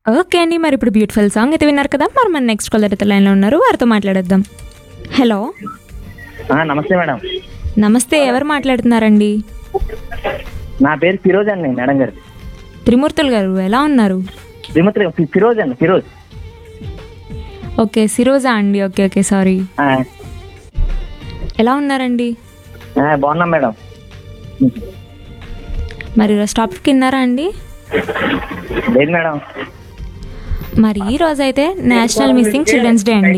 Okay అండి. మరి ఇప్పుడు బ్యూటిఫుల్ సాంగ్ అయితే విన్నారు కదా! మరి మన నెక్స్ట్ కాలర్ అయితే లైన్‌లో ఉన్నారు. వారితో మాట్లాడేద్దాం. హలో! నమస్తే మేడం. నమస్తే. ఎవరు మాట్లాడుతున్నారండి? నా పేరు ఫిరోజ్ అండి మేడం గారు. త్రిమూర్తులు గారు ఎలా ఉన్నారు? ఫిరోజ్ అండి, ఫిరోజ్. ఓకే. సిరోజా అండి. ఓకే. ఓకే. సారీ. ఆ, ఎలా ఉన్నారండి? బాగున్నాం మేడం. మరి స్టాప్కి తిన్నారా అండి? లేదు మేడం. మరి ఈ రోజు అయితే నేషనల్ మిస్సింగ్ చిల్డ్రన్స్ డే అండి.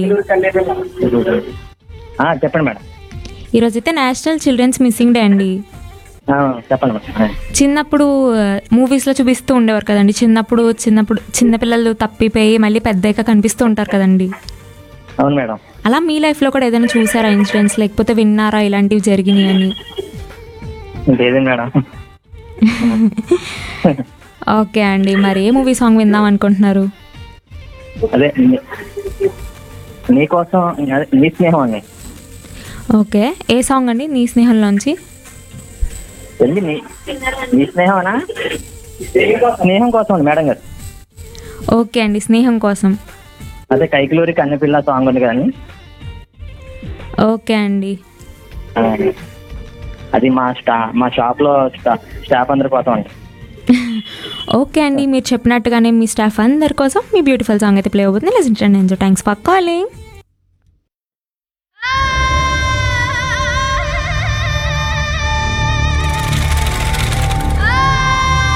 చెప్పండి మేడం. ఈ రోజు అయితే నేషనల్ చిల్డ్రన్స్ మిస్సింగ్ డే అండి. చెప్పండి మేడం. చిన్నప్పుడు మూవీస్లో చూపిస్తూ ఉండేవారు కదండి. చిన్నప్పుడు చిన్నపిల్లలు తప్పిపోయి మళ్ళీ పెద్దగా కనిపిస్తూ ఉంటారు కదండి. అవును మేడం. అలా మీ లైఫ్లో కూడా ఏదైనా చూసారా ఇన్సిడెంట్స్, లేకపోతే విన్నారా ఇలాంటివి జరిగినాయి అని? లేదు మేడం. ఓకే అండి. మరి ఏ మూవీ సాంగ్ విందాం అనుకుంటున్నారు? అదే నీకోసం, అదే నీ స్నేహం అండి. ఓకే. ఏ సాంగ్ అండి నీ స్నేహంలోంచి? వెళ్ళి నీ స్నేహమనా? స్నేహం కోసం అండి మేడం గారు. ఓకే అండి. స్నేహం కోసం. అదే కైకిలూరి కన్నెపిల్ల సాంగ్ ఉంది కదండి. ఓకే అండి. అది మా షాప్లో స్టాఫ్ అందరి కోసం అండి. ఓకే అండి. మీరు చెప్పినట్టుగానే మీ స్టాఫ్ అందరి కోసం మీ బ్యూటిఫుల్ సాంగ్ అయితే ప్లే అవుతుంది. లిసన్ చేయండి. Thanks for calling.